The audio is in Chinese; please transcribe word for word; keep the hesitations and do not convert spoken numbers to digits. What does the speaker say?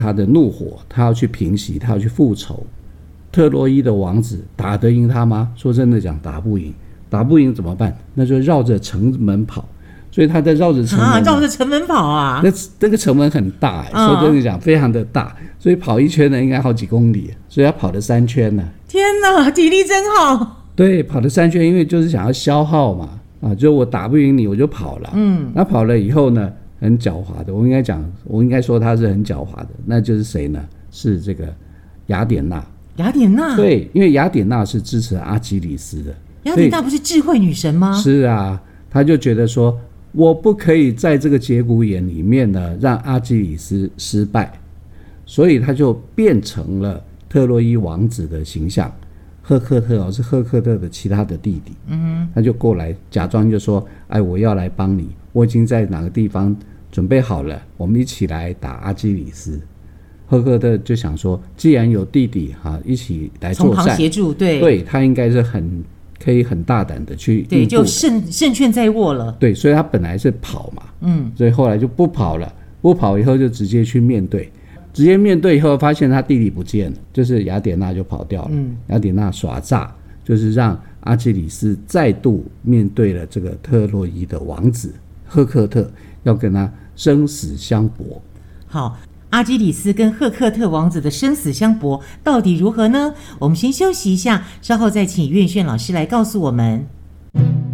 他的怒火，他要去平息，他要去复仇。特洛伊的王子打得赢他吗？说真的讲，打不赢。打不赢怎么办？那就绕着城门跑。所以他在绕着城门、啊、 绕着城门跑啊。 那那个城门很大、欸，说真的讲，非常的大，所以跑一圈呢，应该好几公里，所以他跑了三圈呢。 天哪，体力真好。 对，跑了三圈，因为就是想要消耗嘛，啊，就我打不赢你，我就跑了。嗯，那跑了以后呢，很狡猾的，我应该讲，我应该说他是很狡猾的，那就是谁呢？是这个雅典娜。 雅典娜。对， 因为雅典娜是支持阿基里斯的。 雅典娜不是智慧女神吗？ 是啊，他就觉得说，我不可以在这个节骨眼里面呢，让阿基里斯失败，所以他就变成了特洛伊王子的形象。赫克特哦，是赫克特的其他的弟弟，嗯，他就过来假装就说，哎，我要来帮你，我已经在哪个地方准备好了，我们一起来打阿基里斯。赫克特就想说，既然有弟弟哈、啊、一起来作战， 从旁协助，对， 对他应该是很可以很大胆的去， 对，就胜胜券在握了。 对，所以他本来是跑嘛，嗯，所以后来就不跑了，不跑以后就直接去面对。直接面对以后，发现他弟弟不见了，就是雅典娜就跑掉了。嗯，雅典娜耍诈，就是让阿基里斯再度面对了这个特洛伊的王子赫克特，要跟他生死相搏。 好，阿基里斯跟赫克特王子的生死相搏到底如何呢？我们先休息一下，稍后再请岳炫老师来告诉我们。